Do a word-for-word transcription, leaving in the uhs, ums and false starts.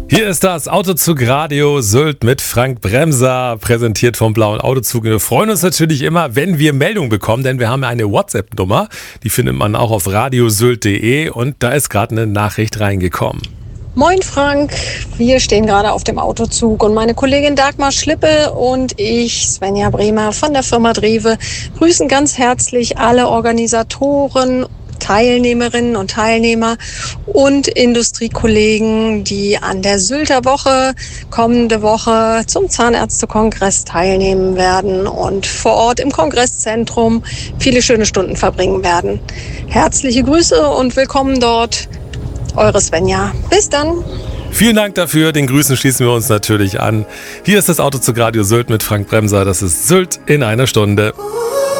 Hier ist das Autozug Radio Sylt mit Frank Bremser, präsentiert vom Blauen Autozug. Wir freuen uns natürlich immer, wenn wir Meldungen bekommen, denn wir haben eine WhatsApp-Nummer, die findet man auch auf radiosylt punkt de und da ist gerade eine Nachricht reingekommen. Moin Frank, wir stehen gerade auf dem Autozug und meine Kollegin Dagmar Schlippe und ich, Svenja Bremer von der Firma Drewe, grüßen ganz herzlich alle Organisatoren, Teilnehmerinnen und Teilnehmer und Industriekollegen, die an der Sylter Woche kommende Woche zum Zahnärztekongress teilnehmen werden und vor Ort im Kongresszentrum viele schöne Stunden verbringen werden. Herzliche Grüße und willkommen dort, eure Svenja. Bis dann. Vielen Dank dafür, den Grüßen schließen wir uns natürlich an. Hier ist das Autozug Radio Sylt mit Frank Bremser, das ist Sylt in einer Stunde.